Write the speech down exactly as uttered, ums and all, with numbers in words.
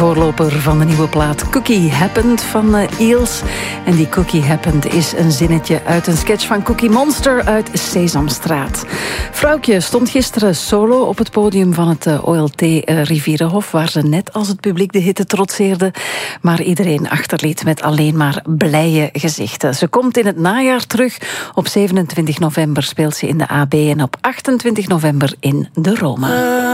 Voorloper van de nieuwe plaat Cookie Happened van uh, Eels. En die Cookie Happened is een zinnetje uit een sketch van Cookie Monster uit Sesamstraat. Vrouwtje stond gisteren solo op het podium van het uh, O L T uh, Rivierenhof, waar ze net als het publiek de hitte trotseerde, maar iedereen achterliet met alleen maar blije gezichten. Ze komt in het najaar terug. Op zevenentwintig november speelt ze in de A B en op achtentwintig november in de Roma.